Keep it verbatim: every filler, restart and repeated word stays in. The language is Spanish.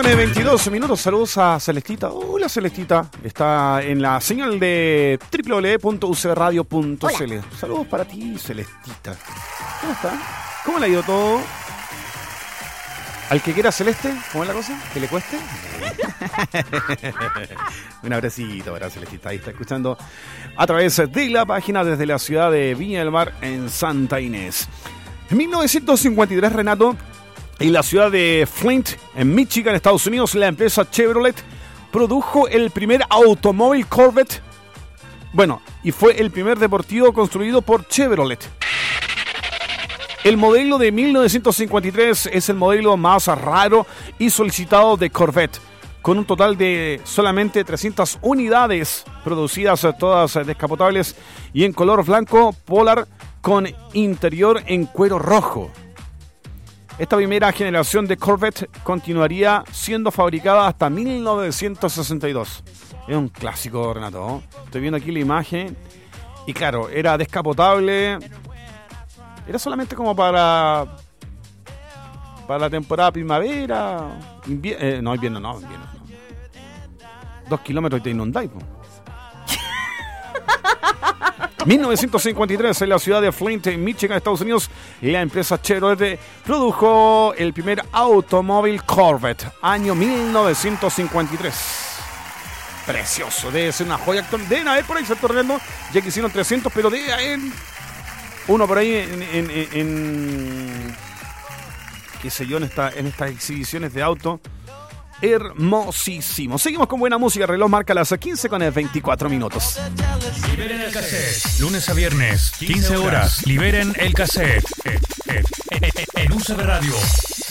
con veintidós minutos. Saludos a Celestita. Hola, Celestita. Está en la señal de doble u doble u doble u punto u c b radio punto c l. Saludos para ti, Celestita. ¿Cómo está? ¿Cómo le ha ido todo? Al que quiera Celeste, ¿cómo es la cosa? ¿Que le cueste? Un abracito para Celestita. Ahí está escuchando a través de la página desde la ciudad de Viña del Mar en Santa Inés. En mil novecientos cincuenta y tres, Renato, en la ciudad de Flint, en Michigan, Estados Unidos, la empresa Chevrolet produjo el primer automóvil Corvette. Bueno, y fue el primer deportivo construido por Chevrolet. El modelo de mil novecientos cincuenta y tres es el modelo más raro y solicitado de Corvette, con un total de solamente trescientas unidades producidas, todas descapotables y en color blanco polar con interior en cuero rojo. Esta primera generación de Corvette continuaría siendo fabricada hasta mil novecientos sesenta y dos. Es un clásico, Renato, ¿no? Estoy viendo aquí la imagen y claro, era descapotable. Era solamente como para para la temporada primavera, invier- eh, no, invierno no, invierno no. Dos kilómetros y te inundáis, po. mil novecientos cincuenta y tres, en la ciudad de Flint, en Michigan, Estados Unidos, la empresa Chevrolet produjo el primer automóvil Corvette, año mil novecientos cincuenta y tres. Precioso, debe ser una joya actual. Deben haber por ahí, se está torneando, ya que hicieron trescientos, pero debe haber uno por ahí en, en, en, en qué sé yo, en, esta, en estas exhibiciones de auto. Hermosísimo. Seguimos con buena música. Reloj marca las quince con veinticuatro minutos. Liberen el cassette. Lunes a viernes, quince horas. Liberen el cassette. En U C B Radio.